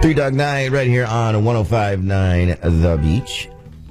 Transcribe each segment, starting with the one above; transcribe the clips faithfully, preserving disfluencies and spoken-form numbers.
Three Dog Night right here on one oh five point nine The Beach.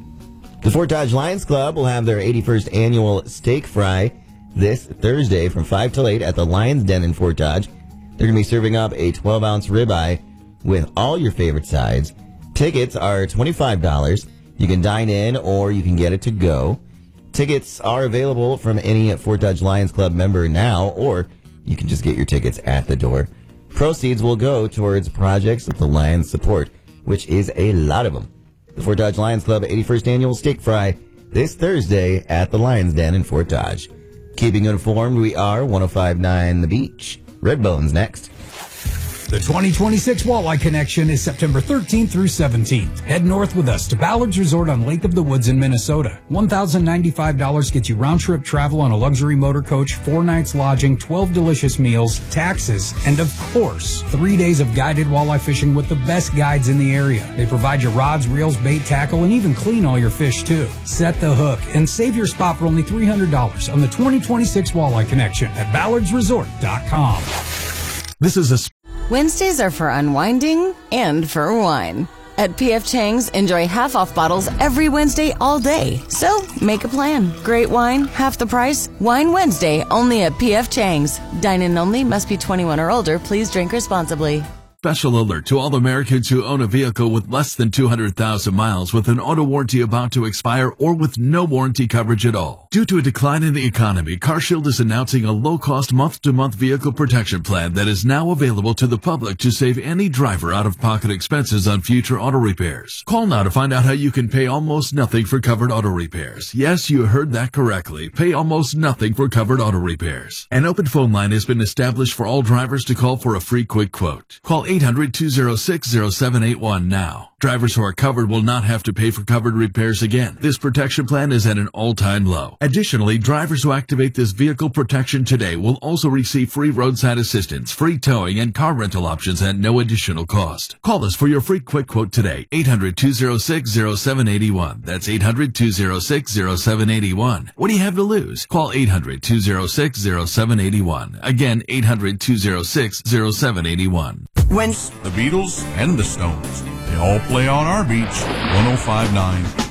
The Fort Dodge Lions Club will have their eighty-first annual steak fry this Thursday from five till eight at the Lions Den in Fort Dodge. They're going to be serving up a twelve-ounce ribeye with all your favorite sides. Tickets are twenty-five dollars. You can dine in or you can get it to go. Tickets are available from any Fort Dodge Lions Club member now, or you can just get your tickets at the door. Proceeds will go towards projects that the Lions support, which is a lot of them. The Fort Dodge Lions Club eighty-first Annual Steak Fry this Thursday at the Lions Den in Fort Dodge. Keeping you informed, we are one oh five point nine The Beach. Redbone's next. The twenty twenty-six Walleye Connection is September thirteenth through seventeenth. Head north with us to Ballard's Resort on Lake of the Woods in Minnesota. one thousand ninety-five dollars gets you round-trip travel on a luxury motor coach, four nights lodging, twelve delicious meals, taxes, and of course, three days of guided walleye fishing with the best guides in the area. They provide your rods, reels, bait, tackle, and even clean all your fish too. Set the hook and save your spot for only three hundred dollars on the twenty twenty-six Walleye Connection at ballards resort dot com. This is a Wednesdays are for unwinding and for wine. At P F Chang's, enjoy half-off bottles every Wednesday all day. So, make a plan. Great wine, half the price. Wine Wednesday, only at P F Chang's. Dine-in only, must be twenty-one or older. Please drink responsibly. special alert to all Americans who own a vehicle with less than two hundred thousand miles with an auto warranty about to expire or with no warranty coverage at all. Due to a decline in the economy, CarShield is announcing a low-cost month-to-month vehicle protection plan that is now available to the public to save any driver out-of-pocket expenses on future auto repairs. Call now to find out how you can pay almost nothing for covered auto repairs. Yes, you heard that correctly. Pay almost nothing for covered auto repairs. An open phone line has been established for all drivers to call for a free quick quote. Call eight hundred, two oh six, oh seven eight one now. Drivers who are covered will not have to pay for covered repairs again. This protection plan is at an all-time low. Additionally, drivers who activate this vehicle protection today will also receive free roadside assistance, free towing, and car rental options at no additional cost. Call us for your free quick quote today. eight hundred, two oh six, oh seven eight one. That's eight hundred, two oh six, oh seven eight one. What do you have to lose? Call eight hundred, two oh six, oh seven eight one. Again, eight hundred, two oh six, oh seven eight one. When the Beatles and the Stones, they all play on our beach, one oh five point nine